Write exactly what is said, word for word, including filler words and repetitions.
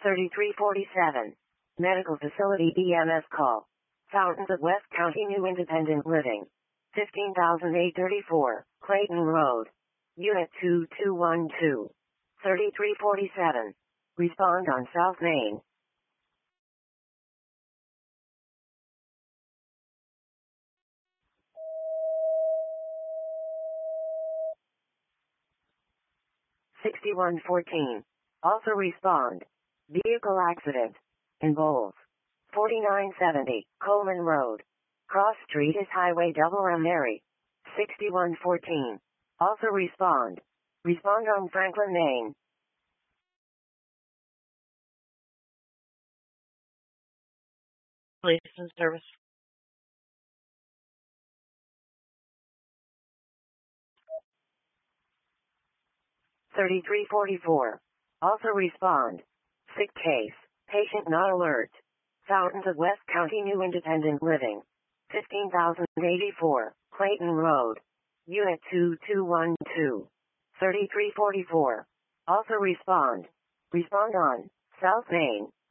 thirty-three forty-seven. Medical Facility E M S call. Fountains of West County New Independent Living. fifteen thousand eight hundred thirty-four, Clayton Road. Unit two two one two. thirty-three forty-seven. Respond on South Main. sixty-one fourteen. Also respond. Vehicle accident. In Bowles. forty-nine seventy, Coleman Road. Cross Street is Highway Double M Mary. sixty-one fourteen. Also respond. Respond on Franklin, Maine. Police and service. thirty-three forty-four. Also respond. Sick case. Patient not alert. Fountains of West County New Independent Living. fifteen thousand eighty-four, Clayton Road. Unit two two one two. thirty-three forty-four. Also respond. Respond on South Main.